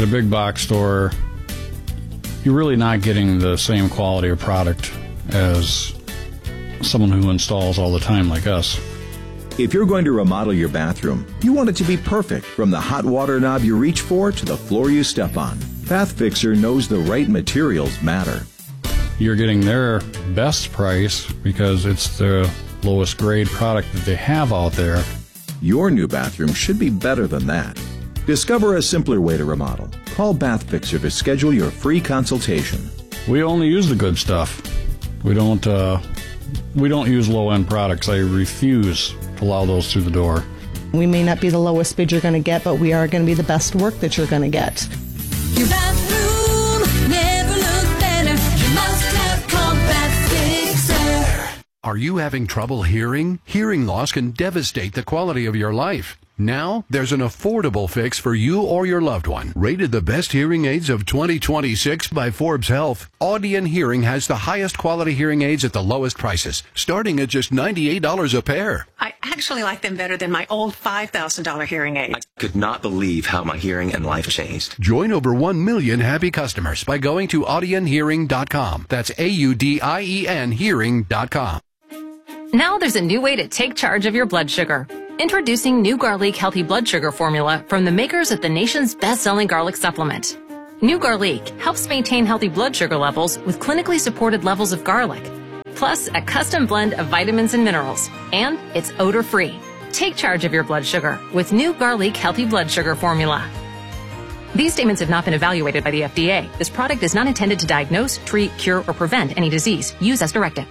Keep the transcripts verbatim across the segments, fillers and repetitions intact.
at a big box store, you're really not getting the same quality of product as someone who installs all the time like us. If you're going to remodel your bathroom, you want it to be perfect, from the hot water knob you reach for to the floor you step on. Bath Fixer knows the right materials matter. You're getting their best price because it's the lowest grade product that they have out there. Your new bathroom should be better than that. Discover a simpler way to remodel. Call Bath Fixer to schedule your free consultation. We only use the good stuff. We don't, uh, we don't use low-end products. I refuse to allow those through the door. We may not be the lowest bid you're going to get, but we are going to be the best work that you're going to get. Your bathroom never looked better. You must have called Bath Fixer. Are you having trouble hearing? Hearing loss can devastate the quality of your life. Now, there's an affordable fix for you or your loved one. Rated the best hearing aids of twenty twenty-six by Forbes Health, Audion Hearing has the highest quality hearing aids at the lowest prices, starting at just ninety-eight dollars a pair. I actually like them better than my old five thousand dollars hearing aid. I could not believe how my hearing and life changed. Join over one million happy customers by going to audion hearing dot com. That's A U D I E N hearing dot com. Now there's a new way to take charge of your blood sugar. Introducing New Garlic Healthy Blood Sugar Formula from the makers of the nation's best-selling garlic supplement. New Garlic helps maintain healthy blood sugar levels with clinically supported levels of garlic, plus a custom blend of vitamins and minerals, and it's odor-free. Take charge of your blood sugar with New Garlic Healthy Blood Sugar Formula. These statements have not been evaluated by the F D A. This product is not intended to diagnose, treat, cure, or prevent any disease. Use as directed.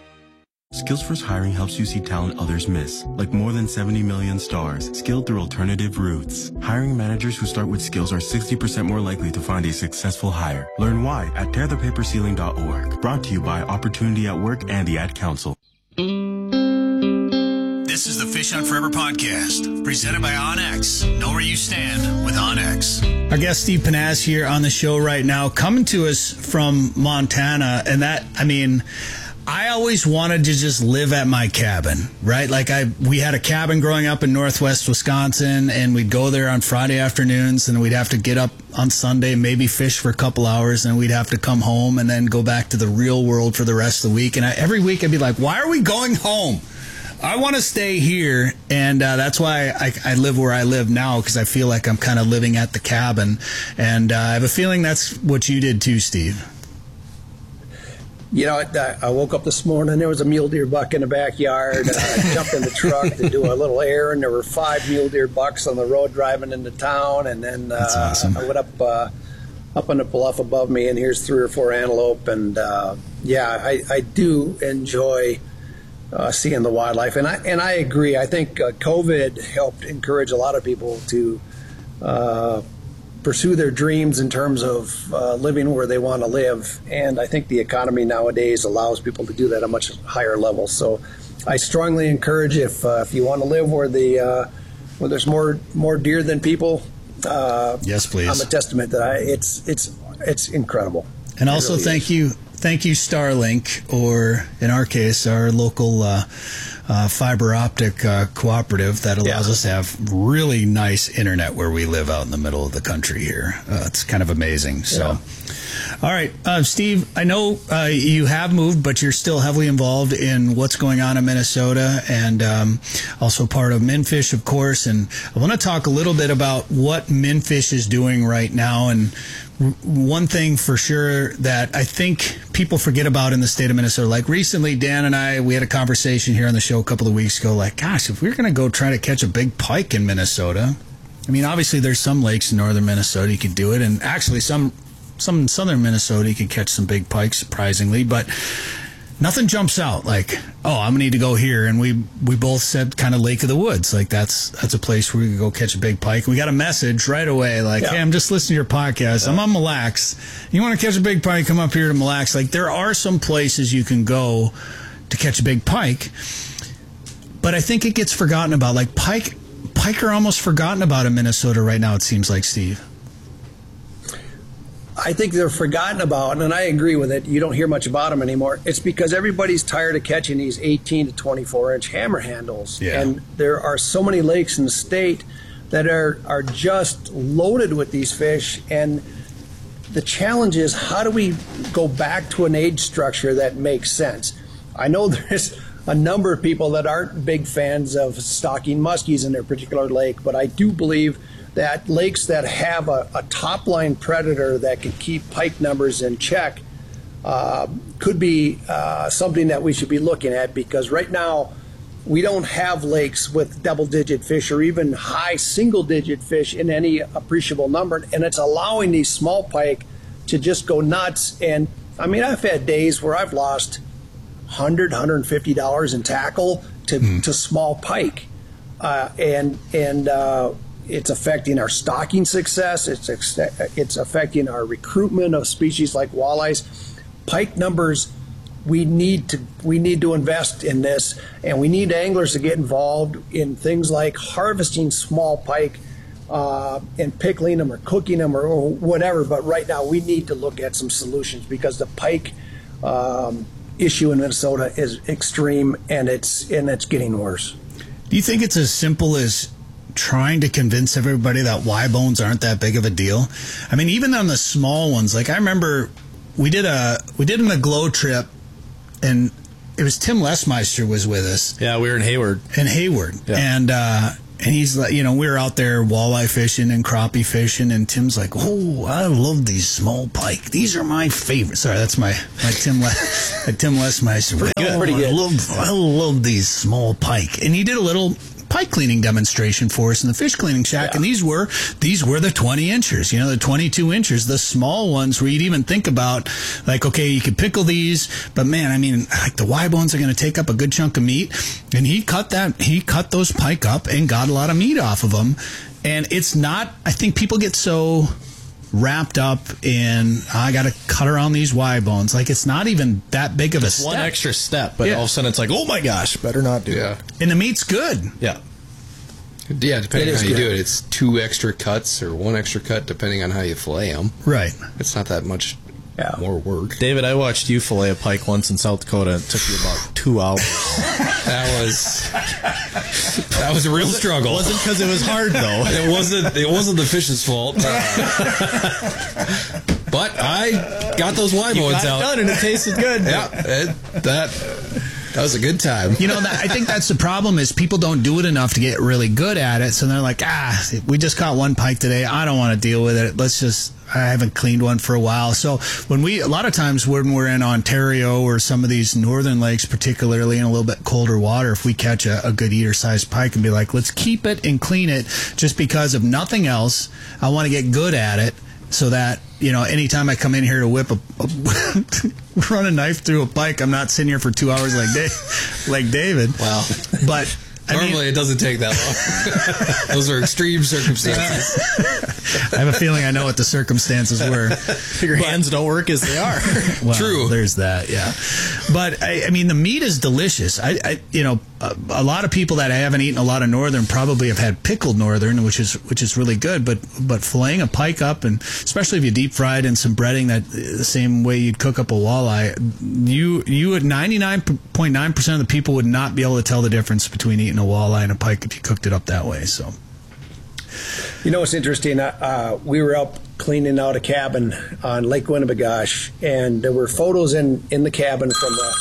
Skills First Hiring helps you see talent others miss, like more than seventy million stars, skilled through alternative routes. Hiring managers who start with skills are sixty percent more likely to find a successful hire. Learn why at tear the paper ceiling dot org. Brought to you by Opportunity at Work and the Ad Council. This is the Fish on Forever podcast, presented by OnX. Know where you stand with OnX. Our guest Steve Panaz here on the show right now, coming to us from Montana, and that, I mean, I always wanted to just live at my cabin, right? Like I, we had a cabin growing up in Northwest Wisconsin, and we'd go there on Friday afternoons, and we'd have to get up on Sunday, maybe fish for a couple hours, and we'd have to come home and then go back to the real world for the rest of the week. And I, every week I'd be like, why are we going home? I want to stay here, and uh, that's why I, I live where I live now, because I feel like I'm kind of living at the cabin. And uh, I have a feeling that's what you did too, Steve. You know, I, I woke up this morning, there was a mule deer buck in the backyard. I jumped in the truck to do a little errand. There were five mule deer bucks on the road driving into town. And then uh, awesome. I went up uh, up on the bluff above me, and here's three or four antelope. And, uh, yeah, I, I do enjoy uh, seeing the wildlife. And I, and I agree. I think uh, COVID helped encourage a lot of people to uh pursue their dreams in terms of uh, living where they want to live. And I think the economy nowadays allows people to do that at a much higher level. So I strongly encourage, if uh, if you want to live where the uh, where there's more more deer than people, uh, yes, please. I'm a testament that I, it's it's it's incredible. And it also really thank is. you thank you Starlink, or in our case our local uh, uh, fiber optic uh, cooperative that allows yeah. us to have really nice internet where we live out in the middle of the country here. Uh, it's kind of amazing. So, yeah. All right, uh, Steve, I know uh, you have moved, but you're still heavily involved in what's going on in Minnesota, and um, also part of MnFish, of course. And I want to talk a little bit about what MnFish is doing right now. And one thing for sure that I think people forget about in the state of Minnesota, like recently, Dan and I, we had a conversation here on the show a couple of weeks ago, like, gosh, if we we're going to go try to catch a big pike in Minnesota, I mean, obviously there's some lakes in northern Minnesota you can do it, and actually some some in southern Minnesota you can catch some big pikes, surprisingly, but nothing jumps out like, oh, I'm going to need to go here. And we we both said kind of Lake of the Woods. Like, that's that's a place where we could go catch a big pike. We got a message right away like, yeah. hey, I'm just listening to your podcast. Yeah. I'm on Mille Lacs. You want to catch a big pike, come up here to Mille Lacs. Like, there are some places you can go to catch a big pike. But I think it gets forgotten about. Like, pike, pike are almost forgotten about in Minnesota right now, it seems like, Steve. I think they're forgotten about, and I agree with it. You don't hear much about them anymore. It's because everybody's tired of catching these eighteen to twenty-four inch hammer handles. Yeah. And there are so many lakes in the state that are, are just loaded with these fish. And the challenge is, how do we go back to an age structure that makes sense? I know there's a number of people that aren't big fans of stocking muskies in their particular lake, but I do believe that lakes that have a, a top-line predator that can keep pike numbers in check uh, could be uh, something that we should be looking at, because right now we don't have lakes with double-digit fish or even high single-digit fish in any appreciable number, and it's allowing these small pike to just go nuts. And I mean, I've had days where I've lost one hundred dollars, one hundred fifty dollars in tackle to, mm. to small pike, uh, and and uh, it's affecting our stocking success. It's it's affecting our recruitment of species like walleyes. Pike numbers, we need to we need to invest in this, and we need anglers to get involved in things like harvesting small pike uh, and pickling them or cooking them or, or whatever. But right now, we need to look at some solutions, because the pike um, issue in Minnesota is extreme, and it's and it's getting worse. Do you think it's as simple as trying to convince everybody that Y bones aren't that big of a deal? I mean, even on the small ones, like I remember we did a we did a glow trip, and it was Tim Lesmeister was with us. Yeah, we were in Hayward. In Hayward, yeah. and uh, and he's like, you know, we were out there walleye fishing and crappie fishing, and Tim's like, oh, I love these small pike. These are my favorite. Sorry, that's my my Tim Le- my Tim Lesmeister. Pretty good. Oh, Pretty good. I love I love these small pike, and he did a little pike cleaning demonstration for us in the fish cleaning shack, yeah. and these were these were the twenty inchers, you know, the twenty-two inchers, the small ones where you'd even think about, like, okay, you could pickle these, but man, I mean, like the Y bones are going to take up a good chunk of meat, and he cut that, he cut those pike up and got a lot of meat off of them. And it's not, I think people get so wrapped up in, I got to cut around these Y bones. Like, it's not even that big of a it's step. One extra step, but yeah. all of a sudden it's like, oh my gosh, better not do yeah. it. And the meat's good. Yeah. Yeah, depending on how you good. do it. It's two extra cuts or one extra cut, depending on how you fillet them. Right. It's not that much yeah. more work. David, I watched you fillet a pike once in South Dakota. It took you about two hours. that was that was a real struggle. It wasn't because it was hard, though. it wasn't. It wasn't the fish's fault. Uh, but I got those Y bones out. You got it done, and it tasted good. Yeah, it, that. That was a good time. You know, that, I think that's the problem is people don't do it enough to get really good at it. So they're like, ah, we just caught one pike today. I don't want to deal with it. Let's just, I haven't cleaned one for a while. So when we, a lot of times when we're in Ontario or some of these northern lakes, particularly in a little bit colder water, if we catch a, a good eater-sized pike and be like, let's keep it and clean it just because of nothing else. I want to get good at it. So that, you know, anytime I come in here to whip a, a run a knife through a pike, I'm not sitting here for two hours like Dave, like David. Wow. But I normally mean, it doesn't take that long. Those are extreme circumstances. I have a feeling I know what the circumstances were. Your but, hands don't work as they are. Well, true. There's that, yeah. But I, I mean, the meat is delicious. I, I you know, a, a lot of people that haven't eaten a lot of northern probably have had pickled northern, which is which is really good. But but filleting a pike up, and especially if you deep fry it in some breading, that the same way you'd cook up a walleye, you you at ninety-nine point nine percent of the people would not be able to tell the difference between eating a walleye and a pike if you cooked it up that way. So, you know what's interesting? Uh, we were up cleaning out a cabin on Lake Winnebagosh, and there were photos in, in the cabin from the.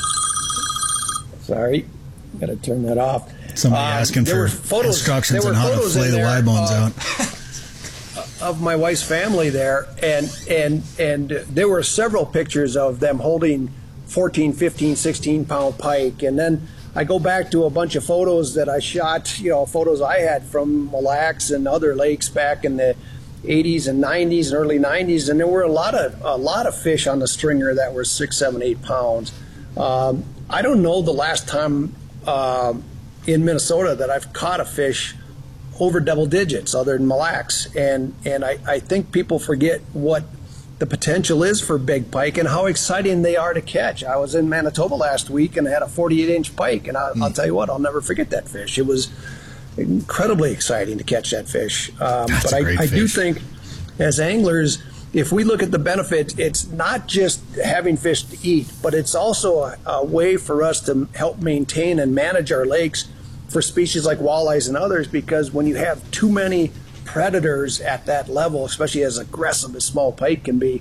Sorry, got to turn that off. Somebody uh, asking for photos, instructions on how to fillet the Y bones uh, out. Of my wife's family there, and and and there were several pictures of them holding fourteen, fifteen, sixteen pound pike, and then I go back to a bunch of photos that I shot, you know, photos I had from Mille Lacs and other lakes back in the eighties and nineties and early nineties, and there were a lot of a lot of fish on the stringer that were six, seven, eight pounds. Um, I don't know the last time uh, in Minnesota that I've caught a fish over double digits other than Mille Lacs, and and I, I think people forget what the potential is for big pike and how exciting they are to catch. I was in Manitoba last week and I had a forty-eight inch pike, and I, mm. I'll tell you what, I'll never forget that fish. It was incredibly exciting to catch that fish. Um, but I, I do think as anglers, if we look at the benefit, it's not just having fish to eat, but it's also a, a way for us to help maintain and manage our lakes for species like walleyes and others, because when you have too many predators at that level, especially as aggressive as small pike can be,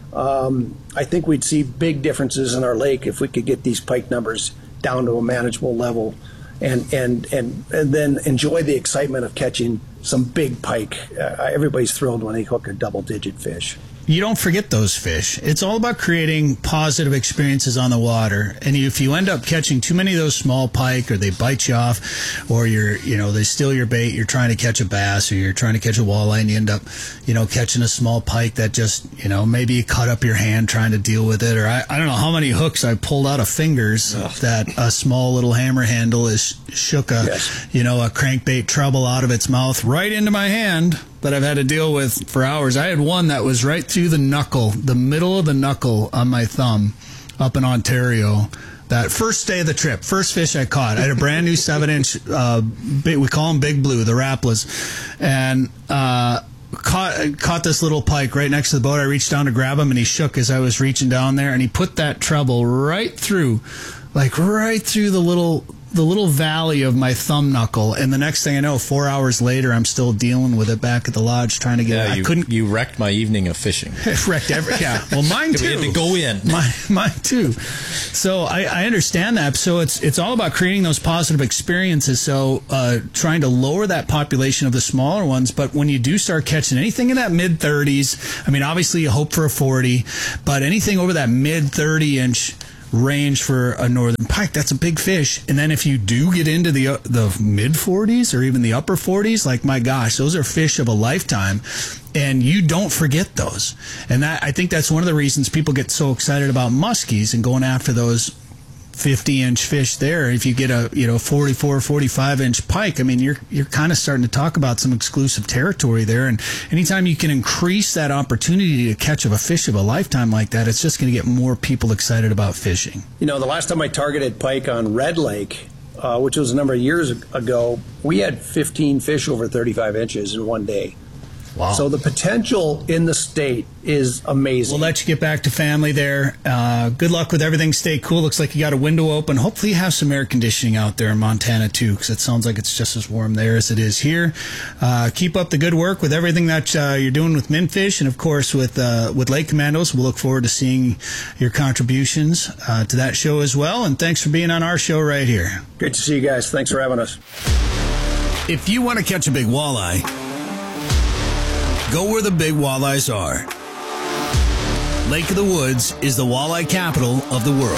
um, I think we'd see big differences in our lake if we could get these pike numbers down to a manageable level, and and and, and then enjoy the excitement of catching some big pike. Uh, everybody's thrilled when they hook a double-digit fish. You don't forget those fish. It's all about creating positive experiences on the water. And if you end up catching too many of those small pike, or they bite you off, or you're, you know, they steal your bait, you're trying to catch a bass, or you're trying to catch a walleye, and you end up, you know, catching a small pike that just, you know, maybe you cut up your hand trying to deal with it. Or I, I don't know how many hooks I pulled out of fingers Ugh. that a small little hammer handle is shook a, yes. you know, a crankbait treble out of its mouth right into my hand that I've had to deal with for hours. I had one that was right through the knuckle, the middle of the knuckle on my thumb up in Ontario. That first day of the trip, first fish I caught. I had a brand new seven inch, uh, big, we call them Big Blue, the Raplas, and uh, caught caught this little pike right next to the boat. I reached down to grab him, and he shook as I was reaching down there, and he put that treble right through, like right through the little the little valley of my thumb knuckle. And the next thing I know, four hours later, I'm still dealing with it back at the lodge trying to get yeah, it. I you, couldn't. You wrecked my evening of fishing. wrecked every. Yeah, well, mine too. We had to go in. Mine, mine too. So I, I understand that. So it's it's all about creating those positive experiences. So uh, trying to lower that population of the smaller ones. But when you do start catching anything in that mid thirties, I mean, obviously you hope for a forty, but anything over that mid thirty inch range for a northern pike, that's a big fish. And then if you do get into the uh, the mid forties or even the upper forties, like, my gosh, those are fish of a lifetime, and you don't forget those. And that, I think that's one of the reasons people get so excited about muskies and going after those fifty inch fish there. If you get a, you know, forty-four, forty-five inch pike, I mean, you're you're kind of starting to talk about some exclusive territory there. And anytime you can increase that opportunity to catch of a fish of a lifetime like that, it's just going to get more people excited about fishing. You know, the last time I targeted pike on Red Lake, uh, which was a number of years ago, we had fifteen fish over thirty-five inches in one day. Wow. So the potential in the state is amazing. We'll let you get back to family there. Uh, good luck with everything. Stay cool. Looks like you got a window open. Hopefully you have some air conditioning out there in Montana, too, because it sounds like it's just as warm there as it is here. Uh, keep up the good work with everything that uh, you're doing with Minfish, and, of course, with uh, with Lake Commandos. We'll look forward to seeing your contributions uh, to that show as well. And thanks for being on our show right here. Great to see you guys. Thanks for having us. If you want to catch a big walleye, go where the big walleyes are. Lake of the Woods is the walleye capital of the world,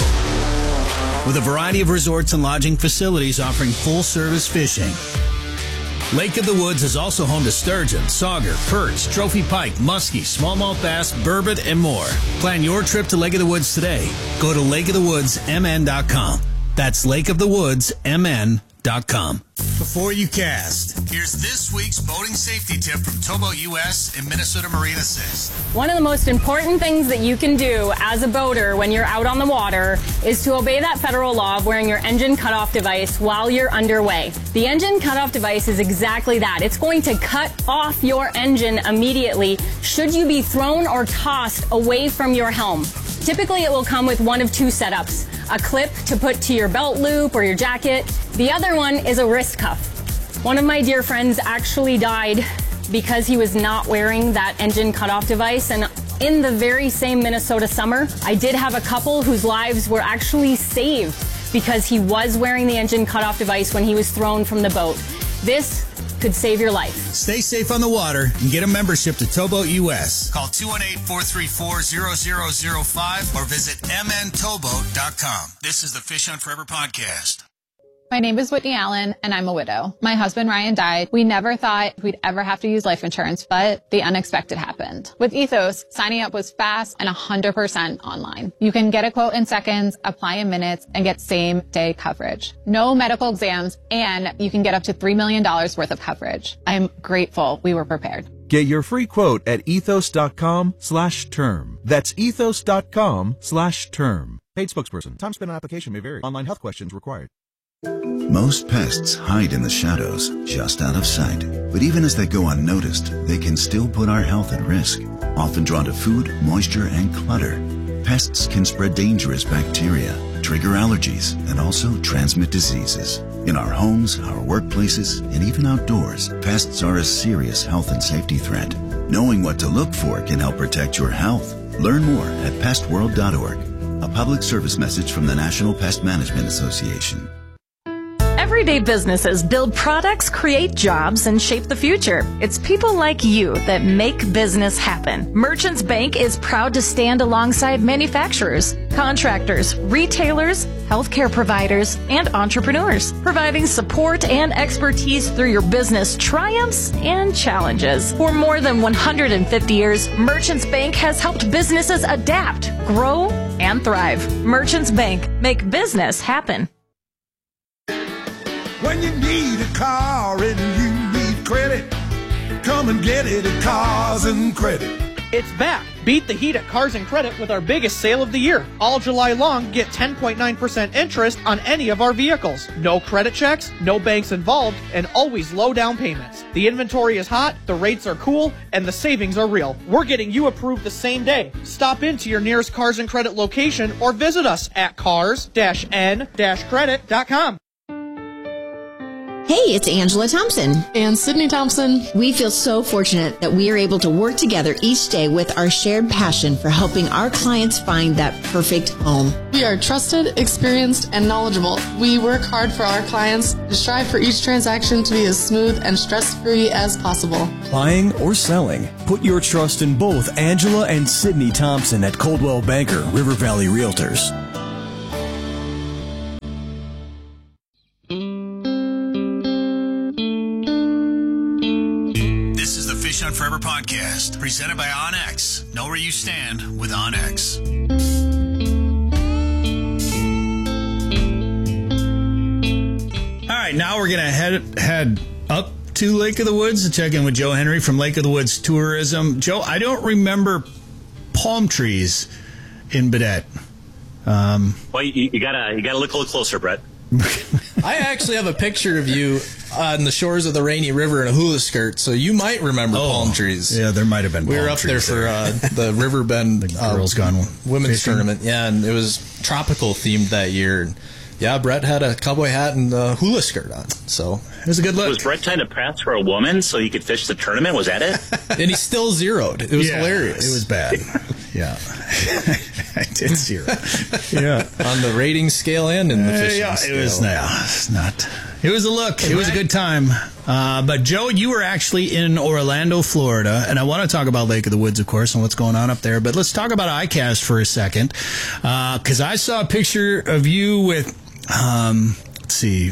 with a variety of resorts and lodging facilities offering full-service fishing. Lake of the Woods is also home to sturgeon, sauger, perch, trophy pike, muskie, smallmouth bass, burbot, and more. Plan your trip to Lake of the Woods today. Go to lake of the woods m n dot com. That's lake of the woods m n dot com. Before you cast, here's this week's boating safety tip from Towboat U S and Minnesota Marine Assist. One of the most important things that you can do as a boater when you're out on the water is to obey that federal law of wearing your engine cutoff device while you're underway. The engine cutoff device is exactly that. It's going to cut off your engine immediately should you be thrown or tossed away from your helm. Typically, it will come with one of two setups: a clip to put to your belt loop or your jacket. The other one is a wrist cuff. One of my dear friends actually died because he was not wearing that engine cutoff device. And in the very same Minnesota summer, I did have a couple whose lives were actually saved because he was wearing the engine cutoff device when he was thrown from the boat. This could save your life. Stay safe on the water and get a membership to Towboat U S. Call two one eight, four three four, zero zero zero five or visit m n towboat dot com. This is the Fish Hunt Forever podcast. My name is Whitney Allen, and I'm a widow. My husband, Ryan, died. We never thought we'd ever have to use life insurance, but the unexpected happened. With Ethos, signing up was fast and one hundred percent online. You can get a quote in seconds, apply in minutes, and get same-day coverage. No medical exams, and you can get up to three million dollars worth of coverage. I'm grateful we were prepared. Get your free quote at ethos.com slash term. That's ethos.com slash term. Paid spokesperson. Time spent on application may vary. Online health questions required. Most pests hide in the shadows, just out of sight. But even as they go unnoticed, they can still put our health at risk. Often drawn to food, moisture, and clutter, pests can spread dangerous bacteria, trigger allergies, and also transmit diseases. In our homes, our workplaces, and even outdoors, pests are a serious health and safety threat. Knowing what to look for can help protect your health. Learn more at pest world dot org. A public service message from the National Pest Management Association. Everyday businesses build products, create jobs, and shape the future. It's people like you that make business happen. Merchants Bank is proud to stand alongside manufacturers, contractors, retailers, healthcare providers, and entrepreneurs, providing support and expertise through your business triumphs and challenges. For more than one hundred fifty years, Merchants Bank has helped businesses adapt, grow, and thrive. Merchants Bank, make business happen. When you need a car and you need credit, come and get it at Cars and Credit. It's back. Beat the heat at Cars and Credit with our biggest sale of the year. All July long, get ten point nine percent interest on any of our vehicles. No credit checks, no banks involved, and always low down payments. The inventory is hot, the rates are cool, and the savings are real. We're getting you approved the same day. Stop into your nearest Cars and Credit location or visit us at cars n credit dot com. Hey, it's Angela Thompson. And Sydney Thompson. We feel so fortunate that we are able to work together each day with our shared passion for helping our clients find that perfect home. We are trusted, experienced, and knowledgeable. We work hard for our clients to strive for each transaction to be as smooth and stress-free as possible. Buying or selling, put your trust in both Angela and Sydney Thompson at Coldwell Banker, River Valley Realtors. On Forever podcast, presented by OnX. Know where you stand with OnX. All right, now we're gonna head head up to Lake of the Woods to check in with Joe Henry from Lake of the Woods Tourism. Joe, I don't remember palm trees in Baudette. Um, well, you, you gotta you gotta look a little closer, Brett. I actually have a picture of you on the shores of the Rainy River in a hula skirt, so you might remember oh, palm trees. Yeah, there might have been. We palm were up there trees for uh, the River Bend the Girls uh, Gone Women's fishing. Tournament. Yeah, and it was tropical themed that year. And yeah, Brett had a cowboy hat and a hula skirt on, so it was a good look. Was Brett trying to pass for a woman so he could fish the tournament? Was that it? And he still zeroed. It was yeah, hilarious. It was bad. Yeah, I did zero. Yeah, on the rating scale and in the fishing uh, yeah, scale. It was no, it's not. It was a look. It was a good time. Uh, but Joe, you were actually in Orlando, Florida, and I want to talk about Lake of the Woods, of course, and what's going on up there. But let's talk about I CAST for a second, because uh, I saw a picture of you with, um, let's see.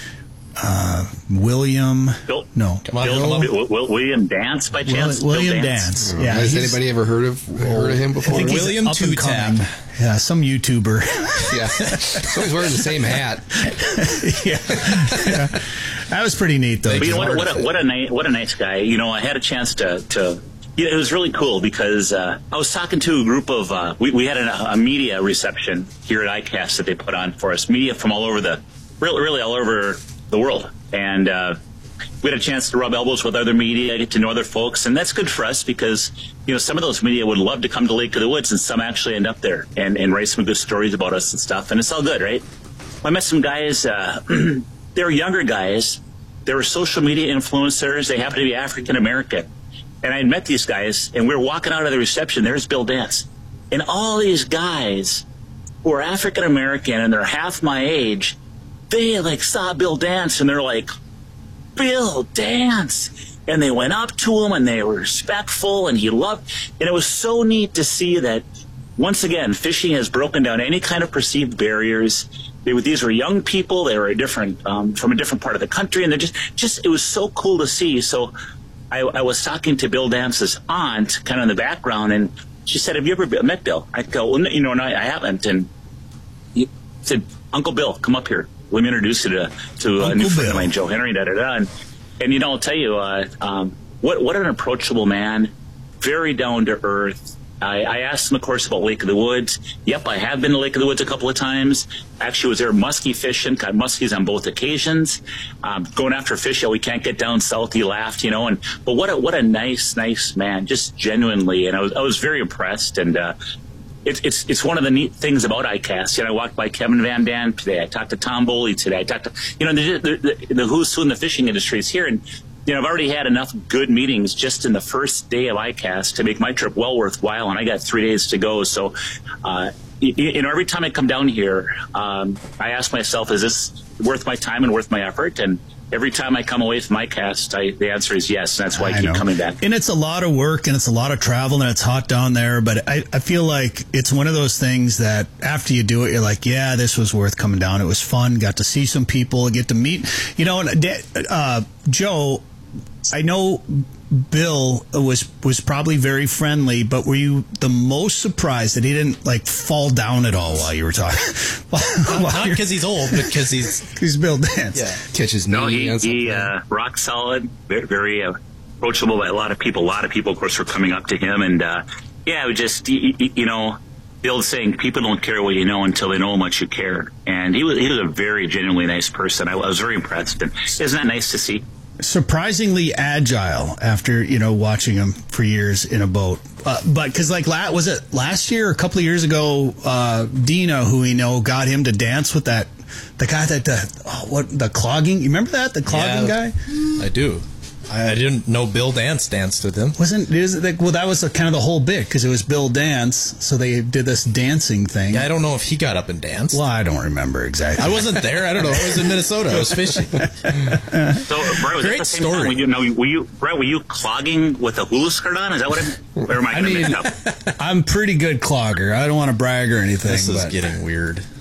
Uh, William, Bill, no, come on, Bill, Bill, Bill, William Dance by chance. William Dance. Dance. Yeah, has anybody ever heard of heard of him before? I think William Two Tap. Yeah, some YouTuber. Yeah, someone's wearing the same hat. yeah. yeah, that was pretty neat though. But you know, what, what, a, what a nice, what a nice guy. You know, I had a chance to to. Yeah, it was really cool because uh, I was talking to a group of uh, we we had a, a media reception here at I CAST that they put on for us. Media from all over the really really all over the world, and uh, we had a chance to rub elbows with other media, get to know other folks, and that's good for us because you know some of those media would love to come to Lake of the Woods, and some actually end up there and, and write some good stories about us and stuff, and it's all good, right? I met some guys. Uh, they were younger guys. They were social media influencers. They happened to be African American, and I had met these guys, and we were walking out of the reception. There's Bill Dance, and all these guys who are African American and they're half my age. They like saw Bill Dance and they're like, Bill Dance. And they went up to him and they were respectful and he loved. And it was so neat to see that once again, fishing has broken down any kind of perceived barriers. They were, these were young people. They were a different, um, from a different part of the country. And they're just, just, it was so cool to see. So I, I was talking to Bill Dance's aunt kind of in the background and she said, have you ever met Bill? I go, well, you know, no, I haven't. And he said, Uncle Bill, come up here. Let me introduce you to, to a new friend of mine, Joe Henry, da, da, da. And, and, you know, I'll tell you, uh, um, what, what an approachable man, very down to earth. I, I asked him, of course, about Lake of the Woods. Yep, I have been to Lake of the Woods a couple of times. Actually was there muskie fishing, caught muskies on both occasions. Um, going after fish, yeah, we can't get down south, he laughed, you know. And But what a, what a nice, nice man, just genuinely. And I was, I was very impressed. And, uh, it's it's it's one of the neat things about I CAST. You know, I walked by Kevin Van Dam today. I talked to Tom Boley today. I talked to, you know, the, the, the, the who's who in the fishing industry is here. And, you know, I've already had enough good meetings just in the first day of I CAST to make my trip well worthwhile. And I got three days to go. So, uh, you, you know, every time I come down here, um, I ask myself, is this worth my time and worth my effort? And every time I come away from my cast, I, the answer is yes. And that's why I, I keep know. coming back. And it's a lot of work and it's a lot of travel and it's hot down there. But I, I feel like it's one of those things that after you do it, you're like, yeah, this was worth coming down. It was fun. Got to see some people, get to meet, you know, and, uh, Joe, I know Bill was was probably very friendly, but were you the most surprised that he didn't like fall down at all while you were talking? Not because he's old, but because he's he's Bill Dance. Yeah, catch his knee. No, he, he uh, rock solid, very, very uh, approachable by a lot of people. A lot of people, of course, were coming up to him, and uh, yeah, it was just you, you know, the old saying, people don't care what you know until they know how much you care. And he was he was a very genuinely nice person. I was very impressed, and isn't that nice to see? Surprisingly agile after, you know, watching him for years in a boat. Uh, but because like la- was it last year or a couple of years ago, uh, Dina, who we know, got him to dance with that, the guy that, the, oh, what, the clogging, you remember that? The clogging yeah, guy? I do. I didn't know Bill Dance danced with him. Wasn't is it like, well, that was the, kind of the whole bit because it was Bill Dance, so they did this dancing thing. Yeah, I don't know if he got up and danced. Well, I don't remember exactly. I wasn't there. I don't know. I was in Minnesota. I was fishing. So, Brett, was Great that the same story. time? Were you, no, were you, Brett, were you clogging with a hula skirt on? Is that what I'm? Or am I, I going to mean, mix up? I'm pretty good clogger. I don't want to brag or anything. This is but getting weird.